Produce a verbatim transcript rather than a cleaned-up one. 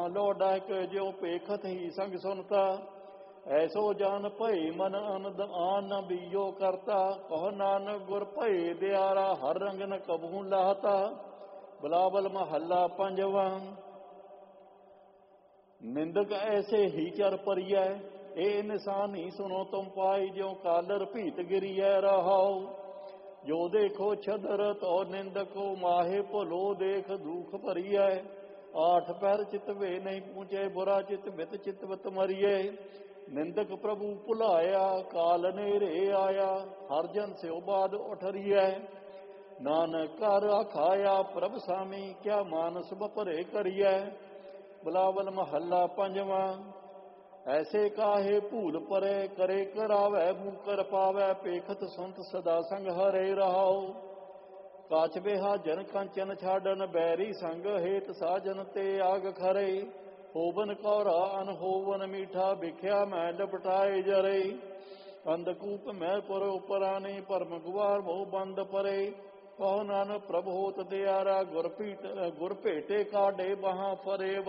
ਲੋੜਾ ਕੇ ਜੋ ਪੇਖਤ ਹੀ ਸੰਗ ਸੁਨਤਾ। ਐਸੋ ਜਾਨ ਭਏ ਮਨ ਅਨੰਦ ਆਨ ਨ ਬੀਜੋ ਕਰਤਾ। ਕਹੋ ਨਾਨਕ ਗੁਰ ਭਏ ਦਿਆਰਾ ਹਰ ਰੰਗ ਨ ਕਬਹੂ ਲਾਹਤਾ। ਬਿਲਾਵਲ ਮਹੱਲਾ ਪੰਜਵਾਂ। ਨਿੰਦਕ ਐਸੇ ਹੀ ਚਰ ਪਰਿਐ ਇਹ ਨਿਸ਼ਾਨੀ ਸੁਨੋ ਤੁਮ ਪਾਈ। ਜਿਉ ਕਾਲਰ ਭੀਤ ਗਿਰੀਐ ਰਹਾਉ ਜੋ ਦੇਖੋ ਛਦਰ ਤੋ ਨਿੰਦਕੋ ਮਾਹੇ ਭੁਲੋ ਦੇਖ ਦੁਖ ਭਰੀਐ। ਆਠ ਪੈਰ ਚਿਤ ਵੇ ਨਹੀਂ ਪਹੁੰਚੇ ਬੁਰਾ ਚਿਤ ਬਿਤ ਚਿਤਵਤ ਮਰੀਏ। ਨਿੰਦਕ ਪ੍ਰਭੂ ਭੁਲਾਇਆ ਕਾਲ ਨੇਰੇ ਆਇਆ ਹਰ ਜਨ ਸਿਉ ਬਾਦ ਉਠਰੀਐ। ਨਾਨਕ ਘਰ ਆਖਾਇਆ ਪ੍ਰਭ ਸਾਮੀ ਕਿਆ ਮਾਨਸ ਬਪਰੇ ਕਰੀਐ। ਬਿਲਾਵਲ ਮਹੱਲਾ ਪੰਜਵਾਂ। ਐਸੇ ਕਾਹੇ ਭੂਲ ਪਰੇ ਕਰੇ ਕਰਾਵੈ ਮੂਕਰ ਪਾਵੈ। ਪੇਖਤ ਸੁਨਤ ਸਦਾ ਸੰਗ ਹਰੇ ਰਹਾਉ ਕਾਛ ਬਿਹਾ ਜਨ ਕੰਚਨ ਛਾਡਨ। ਬੈਰੀ ਸੰਗ ਹੇਤ ਸਾਜਨ ਤੇ ਆਗ ਖਰੇ। ਹੋਵਨ ਕੌਰਾ ਅਨਹੋਵਨ ਮੀਠਾ ਵਿਖਿਆ ਮੈਂ ਲਪਟਾਏ ਜਰੇ। ਅੰਧਕੂਪ ਮੈਂ ਪਰ ਉਪਰਾਨੇ ਭਰਮ ਗੁਵਾਰ ਮੋਹ ਬੰਦ ਪਰੇ। ਕਹੋ ਨਾਨਕ ਪ੍ਰਭ ਹੋਤ ਦਿਆਰਾ ਗੁਰ ਭੀਟ ਗੁਰ ਭੇਟੇ ਕਾਢੇ ਬਾਹਾਂ ਫਰੇ।